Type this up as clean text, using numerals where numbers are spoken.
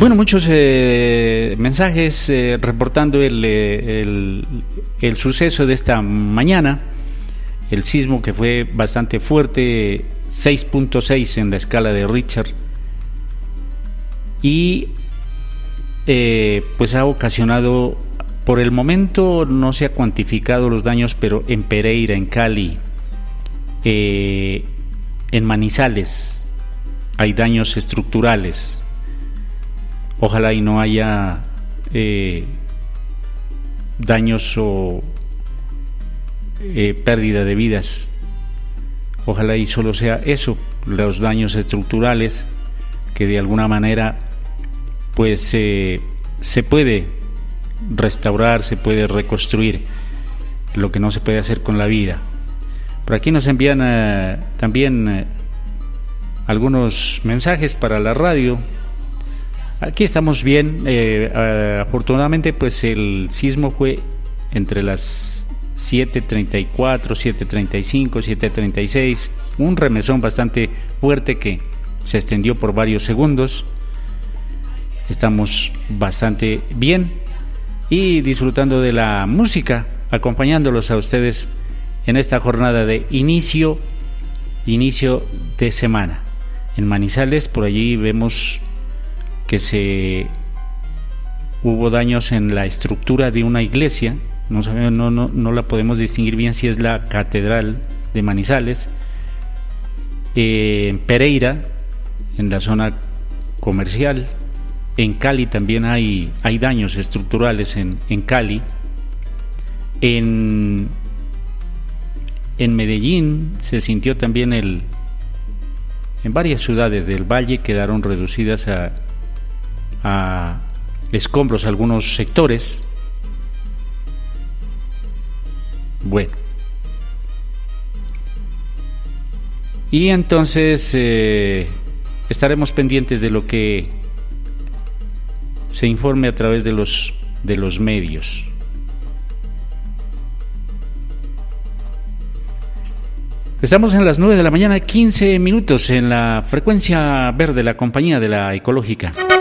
Bueno, muchos mensajes reportando el suceso de esta mañana, el sismo que fue bastante fuerte, 6.6 en la escala de Richter, y pues ha ocasionado, por el momento no se ha cuantificado los daños, pero en Pereira, en Cali, en Manizales hay daños estructurales. Ojalá y no haya daños o pérdida de vidas. Ojalá y solo sea eso, los daños estructurales, que de alguna manera pues se puede restaurar, se puede reconstruir, lo que no se puede hacer con la vida. Por aquí nos envían también algunos mensajes para la radio. Aquí estamos bien, afortunadamente pues el sismo fue entre las 7:34, 7:35, 7:36, un remesón bastante fuerte que se extendió por varios segundos. Estamos bastante bien y disfrutando de la música, acompañándolos a ustedes en esta jornada de inicio de semana. En Manizales, por allí vemos que hubo daños en la estructura de una iglesia. No la podemos distinguir bien si es la catedral de Manizales. En Pereira, en la zona comercial. En Cali también hay daños estructurales en Cali. En Medellín se sintió también en varias ciudades del valle quedaron reducidas a escombros algunos sectores. Bueno, y entonces estaremos pendientes de lo que se informe a través de los medios. Estamos en las 9 de la mañana, 15 minutos en la frecuencia verde, la compañía de la ecológica.